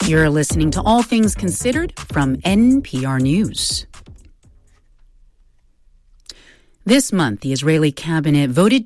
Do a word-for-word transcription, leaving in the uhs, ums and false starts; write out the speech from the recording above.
You're listening to All Things Considered from N P R News. This month, the Israeli cabinet voted